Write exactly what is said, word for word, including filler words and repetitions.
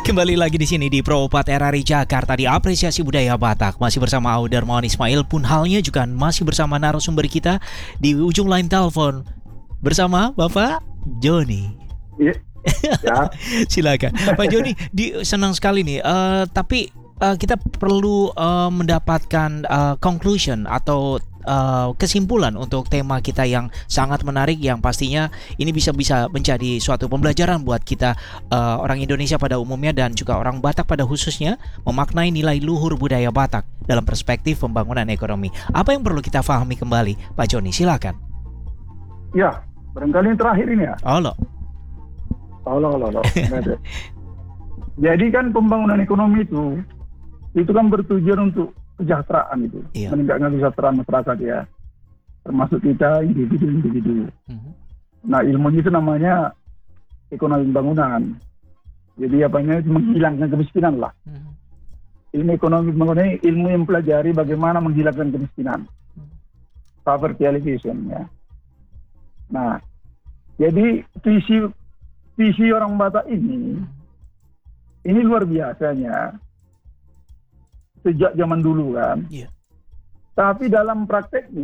Kembali lagi di sini di Pro empat R R I Jakarta di Apresiasi Budaya Batak. Masih bersama Aude Darmawan Ismail, pun halnya juga masih bersama narasumber kita di ujung line telepon bersama Bapak Joni. Iya. Ya. Silakan Pak Joni. Di, senang sekali nih. Uh, tapi uh, kita perlu uh, mendapatkan uh, conclusion atau Uh, kesimpulan untuk tema kita yang sangat menarik, yang pastinya ini bisa bisa menjadi suatu pembelajaran buat kita uh, orang Indonesia pada umumnya dan juga orang Batak pada khususnya, memaknai nilai luhur budaya Batak dalam perspektif pembangunan ekonomi. Apa yang perlu kita pahami kembali, Pak Joni? Silakan. Ya, barangkali yang terakhir ini ya. Halo. Halo, halo, halo. Jadi kan pembangunan ekonomi itu itu kan bertujuan untuk kesejahteraan itu, iya. Meningkatkan kesejahteraan masyarakat ya, termasuk kita individu-individu. Mm-hmm. Nah, ilmunya itu namanya ekonomi pembangunan. Jadi apanya menghilangkan kemiskinan lah. Mm-hmm. Ilmu ekonomi pembangunan, ilmu yang mempelajari bagaimana menghilangkan kemiskinan, mm-hmm. poverty alleviation ya. Nah, jadi visi visi orang Batak ini, mm-hmm. ini luar biasanya. Sejak zaman dulu kan, yeah. Tapi dalam prakteknya